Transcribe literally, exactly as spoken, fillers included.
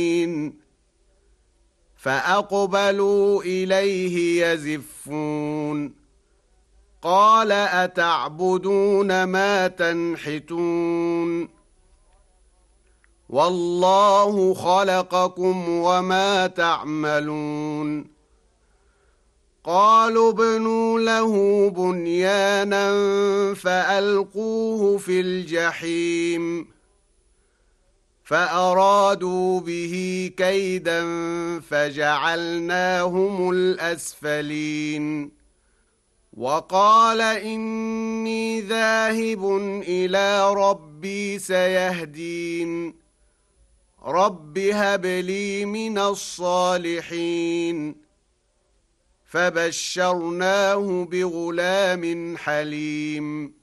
فأقبلوا إليه يزفون قال أتعبدون ما تنحتون والله خلقكم وما تعملون قالوا ابنوا له بنيانا فألقوه في الجحيم فأرادوا به كيدا فجعلناهم الأسفلين وقال إني ذاهب إلى ربي سيهدين رب هب لي من الصالحين فبشرناه بغلام حليم